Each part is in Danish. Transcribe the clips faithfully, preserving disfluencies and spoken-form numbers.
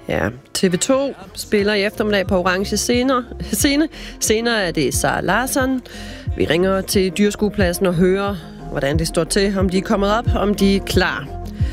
Ja, T V to spiller i eftermiddag på Orange Scene. Scene. Senere er det Sara Larsson. Vi ringer til dyrskuepladsen og hører, hvordan det står til, om de er kommet op, om de er klar.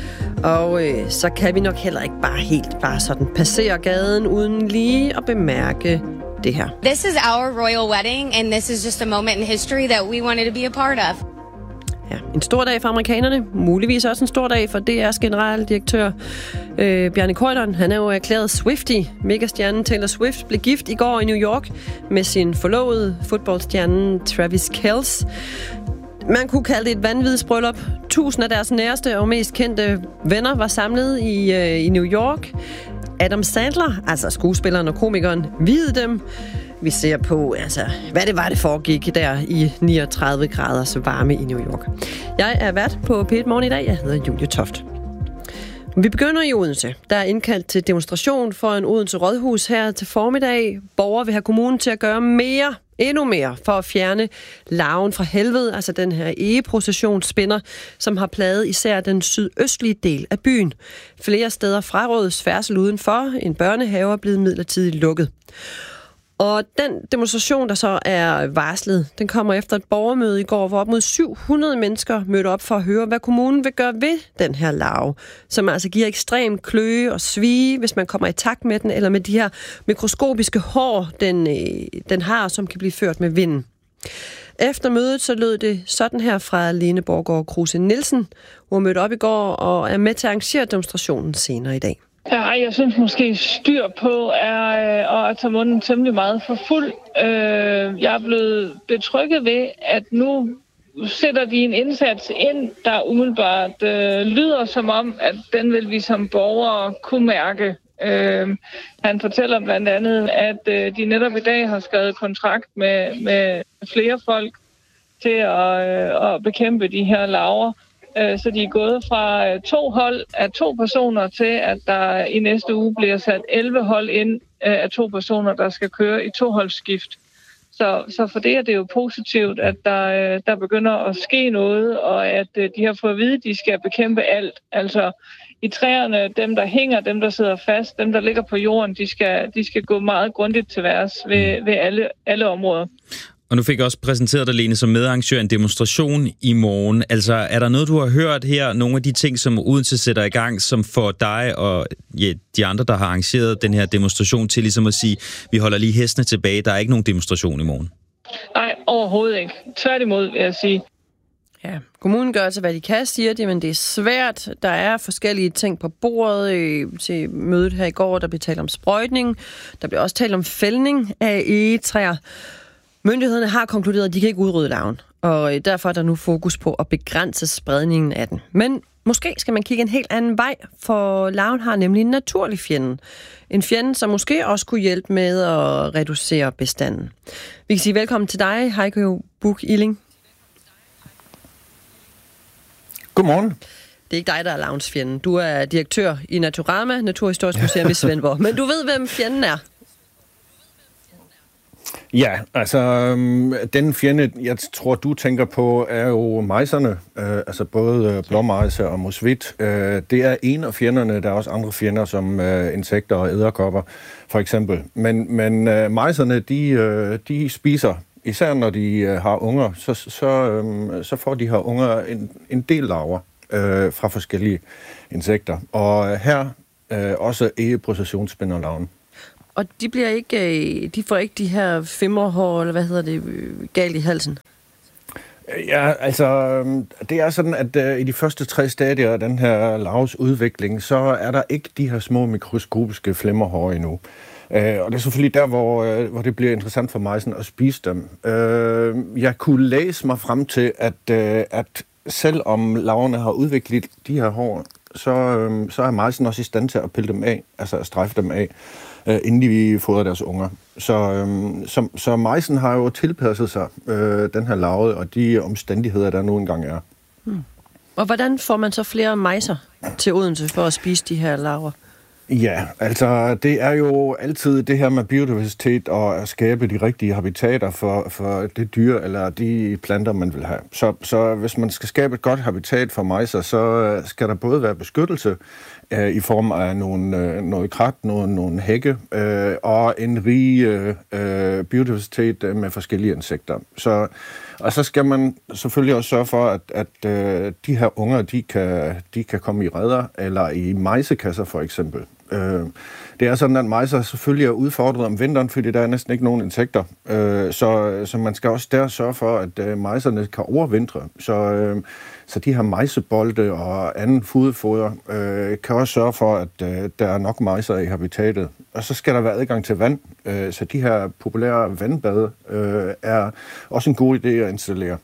Og øh, så kan vi nok heller ikke bare helt bare sådan passere gaden uden lige at bemærke det her. This is our royal wedding, and this is just a moment in history that we wanted to be a part of. Ja, en stor dag for amerikanerne. Muligvis også en stor dag for D R's generaldirektør øh, Bjarne Corydon. Han er jo erklæret Swiftie. Megastjernen Taylor Swift blev gift i går i New York med sin forlovede fodboldstjernen Travis Kelce. Man kunne kalde det et vanvidsbryllup. Tusind af deres næreste og mest kendte venner var samlet i, øh, i New York. Adam Sandler, altså skuespilleren og komikeren, viede dem. Vi ser på, altså, hvad det var, det foregik der i niogtredive graders varme i New York. Jeg er vært på P et Morgen i dag. Jeg hedder Julie Toft. Vi begynder i Odense. Der er indkaldt til demonstration for en Odense Rådhus her til formiddag. Borgere vil have kommunen til at gøre mere, endnu mere, for at fjerne larven fra helvede, altså den her egeprocessionsspinner, som har plaget især den sydøstlige del af byen. Flere steder frarådes færdsel udenfor. En børnehave er blevet midlertidigt lukket. Og den demonstration, der så er varslet, den kommer efter et borgermøde i går, hvor op mod syv hundrede mennesker mødte op for at høre, hvad kommunen vil gøre ved den her larve, som altså giver ekstrem kløe og svie, hvis man kommer i takt med den, eller med de her mikroskopiske hår, den, den har, som kan blive ført med vinden. Efter mødet så lød det sådan her fra Lene Borgård Kruse Nielsen, hun mødte op i går og er med til at arrangere demonstrationen senere i dag. Ja, jeg synes måske styr på er øh, at tage munden temmelig meget for fuld. Øh, jeg er blevet betrykket ved, at nu sætter de en indsats ind, der umiddelbart øh, lyder som om, at den vil vi som borgere kunne mærke. Øh, han fortæller blandt andet, at øh, de netop i dag har skrevet kontrakt med, med flere folk til at, øh, at bekæmpe de her larver. Så de er gået fra to hold af to personer til, at der i næste uge bliver sat elleve hold ind af to personer, der skal køre i toholdsskift. Så, så for det er det jo positivt, at der, der begynder at ske noget, og at de har fået at vide, at de skal bekæmpe alt. Altså i træerne, dem der hænger, dem der sidder fast, dem der ligger på jorden, de skal, de skal gå meget grundigt til værs ved, ved alle, alle områder. Og nu fik jeg også præsenteret dig, Lene, som medarrangør en demonstration i morgen. Altså, er der noget, du har hørt her, nogle af de ting, som Odense sætter i gang, som får dig og ja, de andre, der har arrangeret den her demonstration til ligesom at sige, vi holder lige hestene tilbage, der er ikke nogen demonstration i morgen? Nej, overhovedet ikke. Tværtimod, vil jeg sige. Ja, kommunen gør altså, hvad de kan, siger de, men det er svært. Der er forskellige ting på bordet øh, til mødet her i går. Der bliver talt om sprøjtning. Der bliver også talt om fældning af egetræer. Myndighederne har konkluderet, at de kan ikke udrydde larven, og derfor er der nu fokus på at begrænse spredningen af den. Men måske skal man kigge en helt anden vej, for larven har nemlig en naturlig fjende. En fjende, som måske også kunne hjælpe med at reducere bestanden. Vi kan sige velkommen til dig, Heiko Buch Illing. Godmorgen. Det er ikke dig, der er larvens fjende. Du er direktør i Naturama, Naturhistorisk Museum i Svendborg. Men du ved, hvem fjenden er. Ja, altså den fjende, jeg tror, du tænker på, er jo mejserne, øh, altså både blåmejse og musvit. Øh, det er en af fjenderne, der er også andre fjender, som øh, insekter og edderkopper, for eksempel. Men, men øh, mejserne, de, øh, de spiser, især når de øh, har unger, så, så, øh, så får de her unger en, en del larver øh, fra forskellige insekter. Og her øh, også egeprocessionsspinderlarven. Og de bliver ikke, de får ikke de her femmerhår, eller hvad hedder det, galt i halsen? Ja, altså, det er sådan, at uh, i de første tre stadier af den her larves udvikling, så er der ikke de her små mikroskopiske flimmerhår endnu. Uh, og det er selvfølgelig der, hvor, uh, hvor det bliver interessant for mejsen at spise dem. Uh, jeg kunne læse mig frem til, at, uh, at selvom larverne har udviklet de her hår, så, uh, så er mejsen også i stand til at pille dem af, altså at strejfe dem af, inden de fodrer deres unger. Så, øhm, så, så mejsen har jo tilpasset sig øh, den her larve, og de omstændigheder, der nu engang er. Hmm. Og hvordan får man så flere mejser til Odense for at spise de her larver? Ja, altså det er jo altid det her med biodiversitet og at skabe de rigtige habitater for, for det dyr eller de planter, man vil have. Så, så hvis man skal skabe et godt habitat for mejser, så skal der både være beskyttelse øh, i form af nogle, øh, noget krat, nogle, nogle hække øh, og en rig øh, biodiversitet med forskellige insekter. Så Og så skal man selvfølgelig også sørge for, at, at øh, de her unger, de kan, de kan komme i redder eller i mejsekasser for eksempel. Øh, det er sådan, at mejser selvfølgelig er udfordret om vinteren, fordi der er næsten ikke nogen insekter. Øh, så, så man skal også der sørge for, at øh, mejserne kan overvintre. Så, øh, så de her mejsebolde og anden foderfoder øh, kan også sørge for, at øh, der er nok mejser i habitatet. Og så skal der være adgang til vand. Øh, så de her populære vandbade øh, er også en god idé at installere.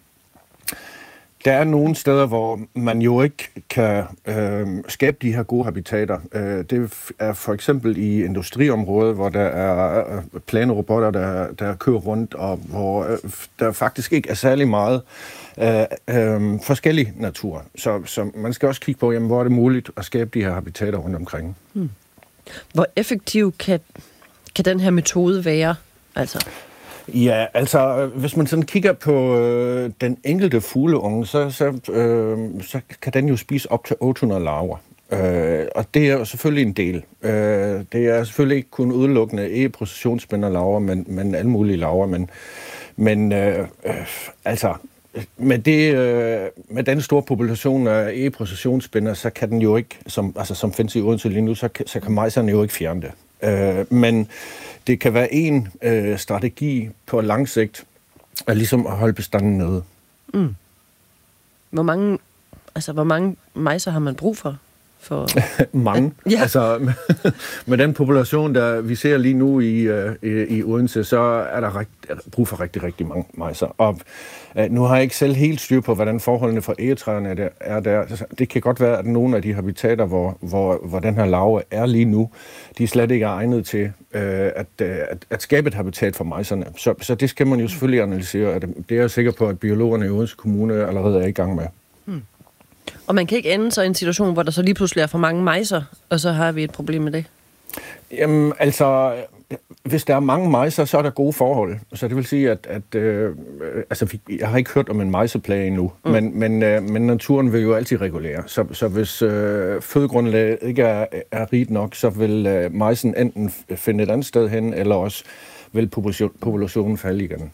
Der er nogle steder, hvor man jo ikke kan øh, skabe de her gode habitater. Øh, det er for eksempel i industriområdet, hvor der er planerobotter, der, der kører rundt, og hvor øh, der faktisk ikke er særlig meget øh, øh, forskellig natur. Så, så man skal også kigge på, jamen, hvor er det muligt at skabe de her habitater rundt omkring. Hmm. Hvor effektiv kan, kan den her metode være? Altså... Ja, altså, hvis man sådan kigger på øh, den enkelte fugleunge, så, så, øh, så kan den jo spise op til otte hundrede larver. Øh, og det er jo selvfølgelig en del. Øh, det er selvfølgelig ikke kun udelukkende æggeprocessionsspinderlarver, men, men alle mulige larver. Men, men øh, øh, altså, med, det, øh, med den store population af æggeprocessionsspinder, så kan den jo ikke, som, altså, som findes i Odense lige nu, så, så kan mejserne jo ikke fjerne det. Øh, men det kan være en øh, strategi på lang sigt, at ligesom at holde bestanden nede. Mm. Hvor mange, altså hvor mange mejser har man brug for? for... mange. Ja. Altså med den population, der vi ser lige nu i, uh, i, i Odense, så er der rigt, er der brug for rigtig, rigtig mange mejser. Og uh, nu har jeg ikke selv helt styr på, hvordan forholdene for egetræerne er der, er der. Det kan godt være, at nogle af de habitater, hvor, hvor, hvor den her larve er lige nu, de slet ikke er egnet til uh, at, uh, at, at skabe et habitat for mejserne. Så, så det skal man jo selvfølgelig analysere. Det er jeg sikker på, at biologerne i Odense Kommune allerede er i gang med. Hmm. Og man kan ikke ende så i en situation, hvor der så lige pludselig er for mange mejser, og så har vi et problem med det? Jamen, altså, hvis der er mange mejser, så er der gode forhold. Så det vil sige, at, at øh, altså, jeg har ikke hørt om en mejseplage endnu, mm. men, men, øh, men naturen vil jo altid regulere. Så, så hvis øh, fødegrundlaget ikke er, er rigt nok, så vil øh, mejsen enten finde et andet sted hen, eller også vil population, populationen falde igen.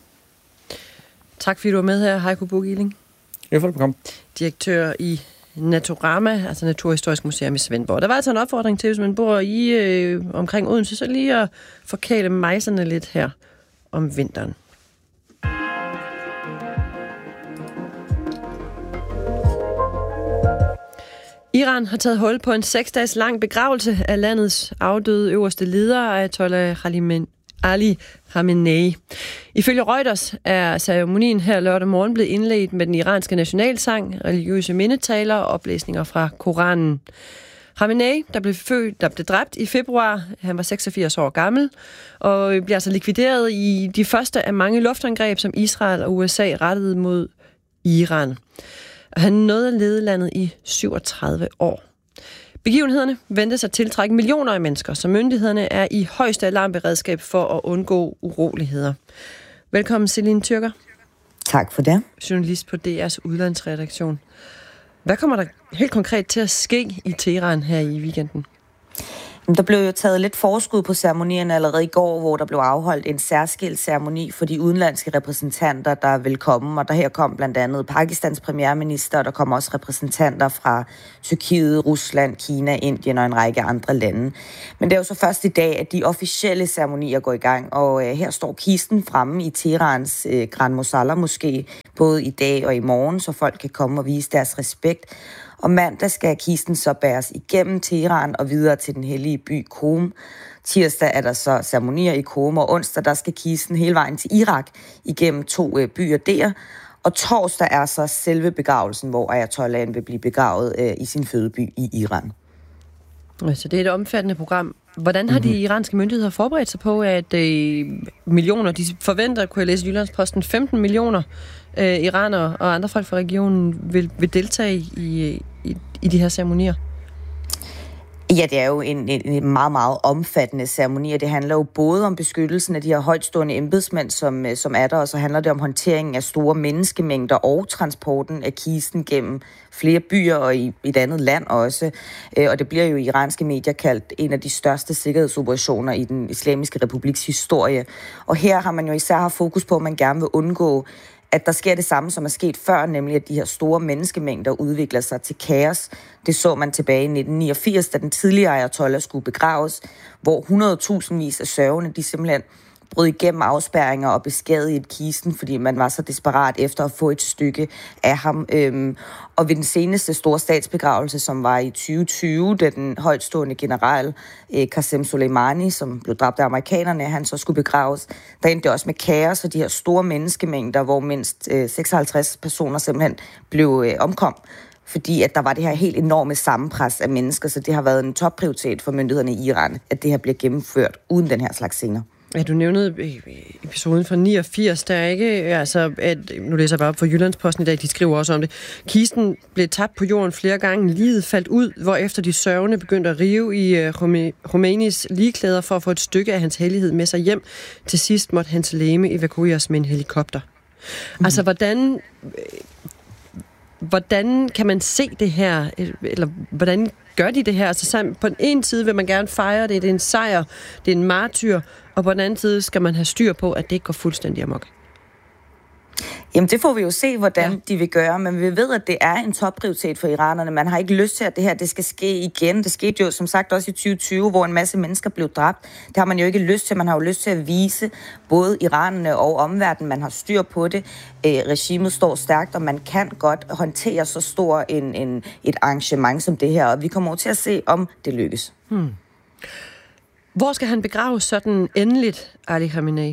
Tak fordi du var med her, Heiko Buch-Illing. Ja, velkommen. Direktør i Naturama, altså Naturhistorisk Museum i Svendborg. Der var altså en opfordring til, hvis man bor i øh, omkring Odense, så lige at forkæle mejserne lidt her om vinteren. Iran har taget hul på en seks dages lang begravelse af landets afdøde øverste leder, Ayatollah Ali Khamenei. Ifølge Reuters er ceremonien her lørdag morgen blevet indledt med den iranske nationalsang, religiøse mindetaler og oplæsninger fra Koranen. Khamenei, der blev født, der blev dræbt i februar, han var seksogfirs år gammel, og bliver altså likvideret i de første af mange luftangreb, som Israel og U S A rettede mod Iran. Han nåede at lede landet i syvogtredive år. Begivenhederne ventes at tiltrække millioner af mennesker, så myndighederne er i højeste alarmberedskab for at undgå uroligheder. Velkommen, Celine Tyrker. Tak for det. Journalist på D R's udlandsredaktion. Hvad kommer der helt konkret til at ske i Teheran her i weekenden? Der blev jo taget lidt forskud på ceremonierne allerede i går, hvor der blev afholdt en særskilt ceremoni for de udenlandske repræsentanter, der vil komme. Og der her kom blandt andet Pakistans premierminister, og der kom også repræsentanter fra Tyrkiet, Rusland, Kina, Indien og en række andre lande. Men det er jo så først i dag, at de officielle ceremonier går i gang. Og øh, her står kisten fremme i Teherans øh, Grand Mosalla Moské, både i dag og i morgen, så folk kan komme og vise deres respekt. Og mandag skal kisten så bæres igennem Teheran og videre til den hellige by Qom. Tirsdag er der så ceremonier i Qom, og onsdag der skal kisten hele vejen til Irak igennem to øh, byer der. Og torsdag er så selve begravelsen, hvor Ayatollahen vil blive begravet øh, i sin fødeby i Iran. Så det er et omfattende program. Hvordan har de iranske myndigheder forberedt sig på, at øh, millioner, de forventer, kunne jeg læse i Jyllandsposten, femten millioner øh, iranere og andre folk fra regionen vil, vil deltage i, i, i de her ceremonier? Ja, det er jo en, en, en meget, meget omfattende ceremoni, og det handler jo både om beskyttelsen af de her højtstående embedsmænd, som, som er der, og så handler det om håndteringen af store menneskemængder og transporten af kisten gennem flere byer og i, i et andet land også. Og det bliver jo i iranske medier kaldt en af de største sikkerhedsoperationer i den islamiske republiks historie. Og her har man jo især haft fokus på, at man gerne vil undgå, at der sker det samme, som er sket før, nemlig at de her store menneskemængder udvikler sig til kaos. Det så man tilbage i nitten niogfirs, da den tidligere ayatollah skulle begraves, hvor hundredtusindvis af sørgende, de simpelthen brød igennem afspærringer og beskadigede kisten, fordi man var så desperat efter at få et stykke af ham. Øhm, og ved den seneste store statsbegravelse, som var i tyve tyve, da den højtstående general øh, Qasem Soleimani, som blev dræbt af amerikanerne, han så skulle begraves, der endte det også med kaos og de her store menneskemængder, hvor mindst øh, seksoghalvtreds personer simpelthen blev øh, omkom, fordi at der var det her helt enorme sammenpres af mennesker, så det har været en topprioritet for myndighederne i Iran, at det her bliver gennemført uden den her slags scener. Ja, du nævnede episoden fra niogfirs, der ikke, altså, at, nu læser jeg bare op for Jyllandsposten i dag, de skriver også om det. Kisten blev tabt på jorden flere gange, liget faldt ud, hvorefter de sørgende begyndte at rive i uh, Khomeinis ligeklæder for at få et stykke af hans hellighed med sig hjem. Til sidst måtte hans legeme evakueres med en helikopter. Mm. Altså, hvordan, hvordan kan man se det her, eller hvordan gør de det her? Altså, på den ene side vil man gerne fejre det, det er en sejr, det er en martyr, og på den anden side skal man have styr på, at det ikke går fuldstændig amok. Jamen, det får vi jo se, hvordan ja. de vil gøre, men vi ved, at det er en topprioritet for iranerne. Man har ikke lyst til, at det her det skal ske igen. Det skete jo, som sagt, også i tyve tyve, hvor en masse mennesker blev dræbt. Det har man jo ikke lyst til. Man har jo lyst til at vise både iranerne og omverdenen, man har styr på det. Øh, regimet står stærkt, og man kan godt håndtere så stor en, en, et arrangement som det her, og vi kommer til at se, om det lykkes. Hmm. Hvor skal han begraves sådan endeligt, Ali Khamenei?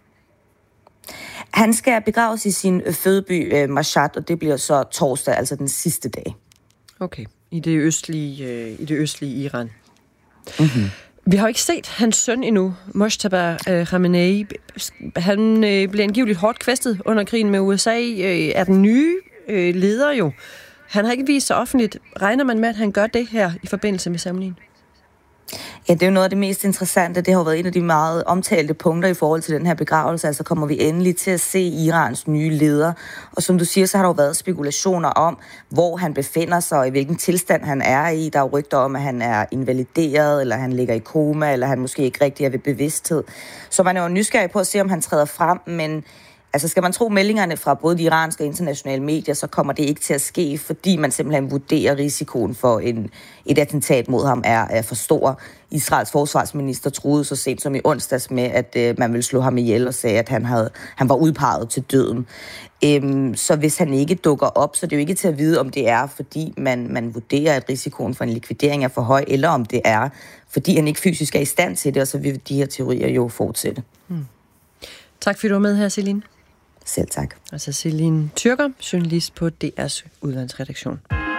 Han skal begraves i sin fødeby Mashhad, og det bliver så torsdag, altså den sidste dag. Okay, i det østlige, øh, i det østlige Iran. Mm-hmm. Vi har jo ikke set hans søn endnu, Mojtaba øh, Khamenei. Han øh, blev angiveligt hårdt kvæstet under krigen med U S A. Øh, er den nye øh, leder jo. Han har ikke vist sig offentligt. Regner man med, at han gør det her i forbindelse med ceremonien? Ja, det er jo noget af det mest interessante. Det har jo været en af de meget omtalte punkter i forhold til den her begravelse. Altså kommer vi endelig til at se Irans nye leder. Og som du siger, så har der jo været spekulationer om, hvor han befinder sig og i hvilken tilstand han er i. Der er jo rygter om, at han er invalideret, eller han ligger i koma, eller han måske ikke rigtig er ved bevidsthed. Så man er jo nysgerrig på at se, om han træder frem, men altså skal man tro meldingerne fra både de iranske og internationale medier, så kommer det ikke til at ske, fordi man simpelthen vurderer risikoen for en, et attentat mod ham er, er for stor. Israels forsvarsminister troede så sent som i onsdags med, at øh, man ville slå ham ihjel og sagde, at han, havde, han var udpeget til døden. Øhm, så hvis han ikke dukker op, så er det jo ikke til at vide, om det er, fordi man, man vurderer, at risikoen for en likvidering er for høj, eller om det er, fordi han ikke fysisk er i stand til det, og så vil de her teorier jo fortsætte. Hmm. Tak fordi du var med her, Celine. Selv tak. Altså Celine Tyrker, journalist på D R's udlandsredaktion.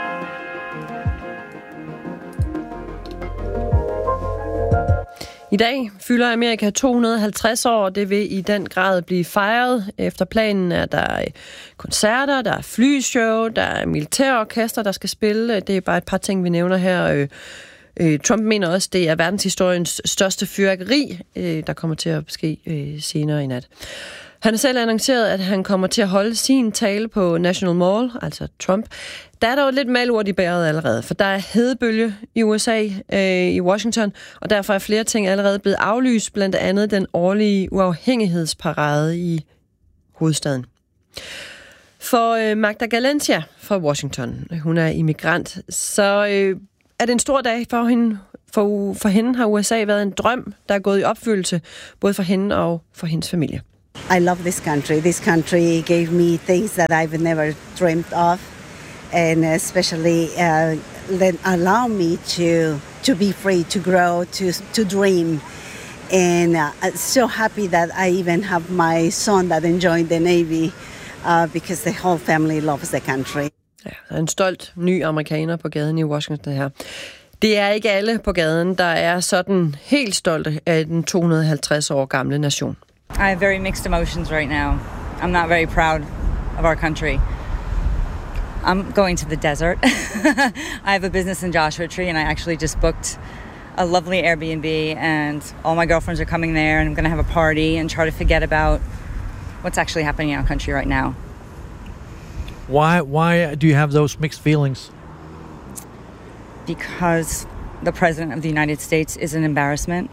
I dag fylder Amerika to hundrede og halvtreds år, og det vil i den grad blive fejret. Efter planen er der koncerter, der er flyshow, der er militærorkester, der skal spille. Det er bare et par ting, vi nævner her. Trump mener også, det er verdenshistoriens største fyrværkeri, der kommer til at ske senere i nat. Han har selv annonceret, at han kommer til at holde sin tale på National Mall, altså Trump. Der er der jo lidt malurt i bæret allerede, for der er hedebølge i U S A, øh, i Washington, og derfor er flere ting allerede blevet aflyst, blandt andet den årlige uafhængighedsparade i hovedstaden. For øh, Magda Galencia fra Washington, hun er immigrant, så øh, er det en stor dag for hende. For, for hende har U S A været en drøm, der er gået i opfyldelse, både for hende og for hendes familie. I love this country. This country gave me things that I've never dreamed of, and especially uh, let allow me to to be free, to grow, to to dream. And uh, I'm so happy that I even have my son that enjoyed the Navy, uh, because the whole family loves the country. Ja, der er en stolt ny amerikaner på gaden i Washington her. Det er ikke alle på gaden, der er sådan helt stolte af den to hundrede og halvtreds år gamle nation. I have very mixed emotions right now. I'm not very proud of our country. I'm going to the desert. I have a business in Joshua Tree, and I actually just booked a lovely Airbnb, and all my girlfriends are coming there, and I'm going to have a party and try to forget about what's actually happening in our country right now. Why why do you have those mixed feelings? Because the President of the United States is an embarrassment.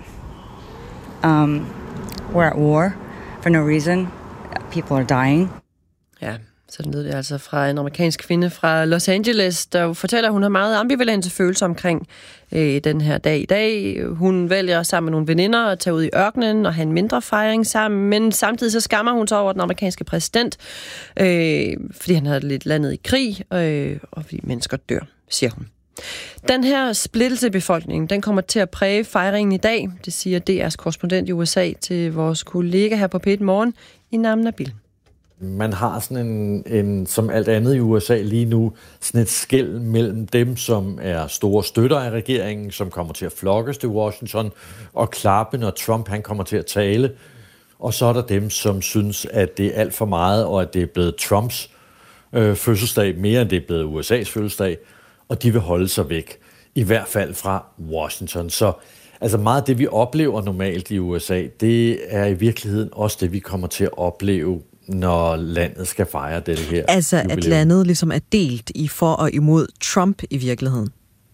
Um, we're at war for no reason. People are dying. Ja, sådan lød det altså fra en amerikansk kvinde fra Los Angeles, der fortæller, at hun har meget ambivalente følelser omkring øh, den her dag i dag. Hun vælger sammen med nogle veninder at tage ud i ørkenen og have en mindre fejring sammen, men samtidig så skammer hun sig over den amerikanske præsident, øh, fordi han har lidt landet i krig, øh, og fordi mennesker dør, siger hun. Den her splittelse i befolkningen, den kommer til at præge fejringen i dag. Det siger D R's korrespondent i U S A til vores kollega her på P et Morgen, Inam Nabil. Man har sådan en, en, som alt andet i U S A lige nu, sådan et skel mellem dem, som er store støtter af regeringen, som kommer til at flokkes til Washington og klappe, når Trump han kommer til at tale. Og så er der dem, som synes, at det er alt for meget, og at det er blevet Trumps øh, fødselsdag, mere end det er blevet U S A's fødselsdag, og de vil holde sig væk, i hvert fald fra Washington. Så altså meget af det, vi oplever normalt i U S A, det er i virkeligheden også det, vi kommer til at opleve, når landet skal fejre det her. Altså jubilæum. At landet ligesom er delt i for og imod Trump i virkeligheden?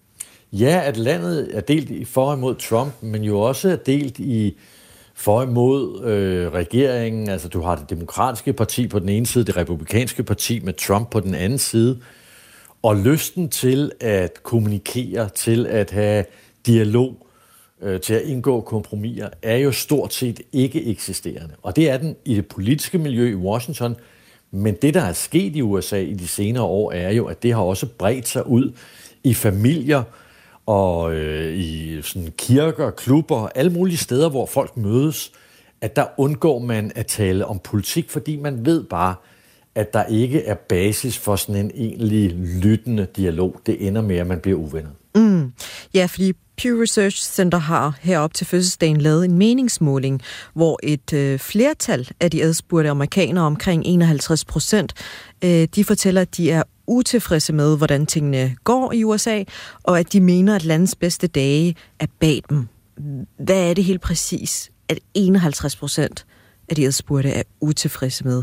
Ja, at landet er delt i for og imod Trump, men jo også er delt i for og imod øh, regeringen. Altså du har det demokratiske parti på den ene side, det republikanske parti med Trump på den anden side. Og lysten til at kommunikere, til at have dialog, øh, til at indgå kompromiser, er jo stort set ikke eksisterende. Og det er den i det politiske miljø i Washington. Men det, der er sket i U S A i de senere år, er jo, at det har også bredt sig ud i familier og øh, i sådan kirker, klubber, alle mulige steder, hvor folk mødes, at der undgår man at tale om politik, fordi man ved bare, at der ikke er basis for sådan en egentlig lyttende dialog. Det ender med, at man bliver uvenner. Mm. Ja, fordi Pew Research Center har herop til fødselsdagen lavet en meningsmåling, hvor et øh, flertal af de adspurgte amerikanere, omkring enoghalvtreds procent, øh, de fortæller, at de er utilfredse med, hvordan tingene går i U S A, og at de mener, at landets bedste dage er bag dem. Hvad er det helt præcis, at enoghalvtreds procent af de adspurgte er utilfredse med?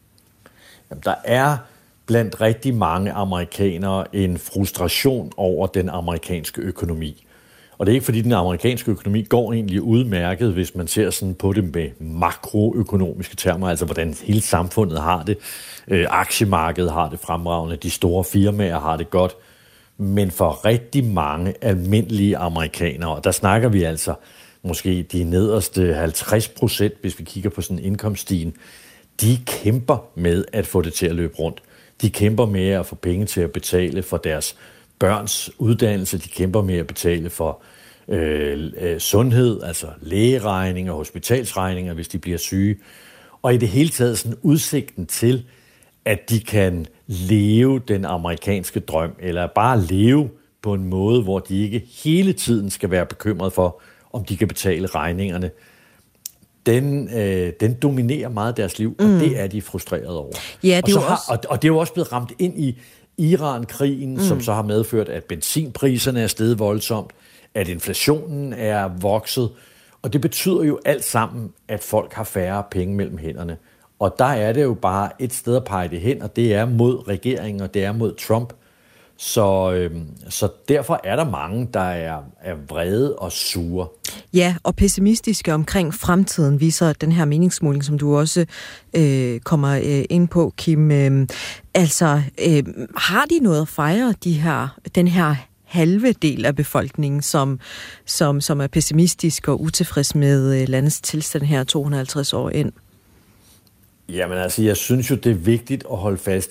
Jamen, der er blandt rigtig mange amerikanere en frustration over den amerikanske økonomi. Og det er ikke, fordi den amerikanske økonomi går egentlig udmærket, hvis man ser sådan på det med makroøkonomiske termer, altså hvordan hele samfundet har det. Øh, aktiemarkedet har det fremragende, de store firmaer har det godt. Men for rigtig mange almindelige amerikanere, der snakker vi altså måske de nederste halvtreds procent, hvis vi kigger på sådan en indkomststigen, de kæmper med at få det til at løbe rundt. De kæmper med at få penge til at betale for deres børns uddannelse. De kæmper med at betale for øh, øh, sundhed, altså lægeregninger, hospitalsregninger, hvis de bliver syge. Og i det hele taget sådan udsigten til, at de kan leve den amerikanske drøm, eller bare leve på en måde, hvor de ikke hele tiden skal være bekymret for, om de kan betale regningerne. Den, øh, den dominerer meget deres liv, og mm. det er de frustrerede over. Ja, det og, så har, også... og, og det er jo også blevet ramt ind i Iran-krigen, mm. som så har medført, at benzinpriserne er steget voldsomt, at inflationen er vokset, og det betyder jo alt sammen, at folk har færre penge mellem hænderne. Og der er det jo bare et sted at pege det hen, og det er mod regeringen, og det er mod Trump. Så, øhm, så derfor er der mange, der er, er vrede og sure. Ja, og pessimistiske omkring fremtiden, viser den her meningsmåling, som du også øh, kommer øh, ind på, Kim. Øh, altså, øh, har de noget at fejre, de her, den her halve del af befolkningen, som, som, som er pessimistisk og utilfreds med øh, landets tilstand her to hundrede og halvtreds år ind? Jamen altså, jeg synes jo, det er vigtigt at holde fast